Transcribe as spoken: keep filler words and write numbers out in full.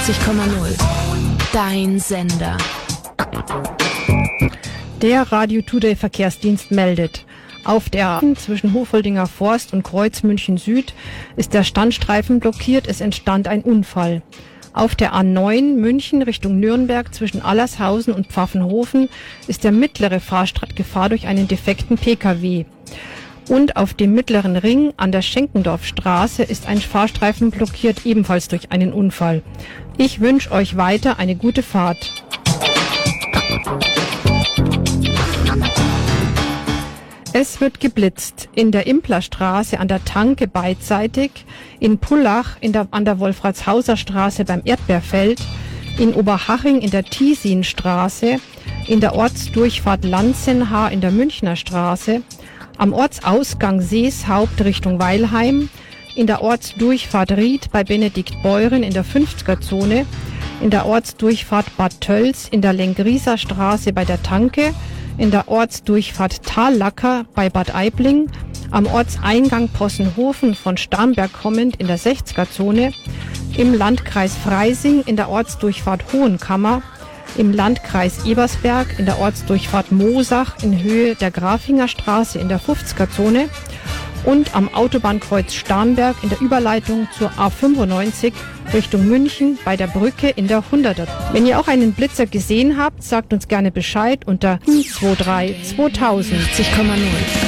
fünfundneunzig Komma null. Dein Sender. Der Radio Today Verkehrsdienst meldet. Auf der A zwischen Hofoldinger Forst und Kreuz München Süd ist der Standstreifen blockiert, es entstand ein Unfall. Auf der A neun München Richtung Nürnberg zwischen Allershausen und Pfaffenhofen ist der mittlere Fahrstreifen Gefahr durch einen defekten Pkw. Und auf dem mittleren Ring an der Schenkendorfstraße ist ein Fahrstreifen blockiert, ebenfalls durch einen Unfall. Ich wünsche euch weiter eine gute Fahrt. Es wird geblitzt. In der Implerstraße an der Tanke beidseitig, in Pullach in der, an der Wolfratshauser Straße beim Erdbeerfeld, in Oberhaching in der Tiesinstraße, in der Ortsdurchfahrt Lanzenhaar in der Münchner Straße, am Ortsausgang Seeshaupt Richtung Weilheim, in der Ortsdurchfahrt Ried bei Benedikt Beuren in der fünfziger-Zone, in der Ortsdurchfahrt Bad Tölz in der Lengrieser Straße bei der Tanke, in der Ortsdurchfahrt Tallacker bei Bad Aibling, am Ortseingang Possenhofen von Starnberg kommend in der sechziger-Zone, im Landkreis Freising in der Ortsdurchfahrt Hohenkammer, im Landkreis Ebersberg in der Ortsdurchfahrt Moosach in Höhe der Grafinger Straße in der fünfziger-Zone und am Autobahnkreuz Starnberg in der Überleitung zur A fünfundneunzig Richtung München bei der Brücke in der hunderter. Wenn ihr auch einen Blitzer gesehen habt, sagt uns gerne Bescheid unter zwei drei zweitausend. fünfundneunzig Komma null.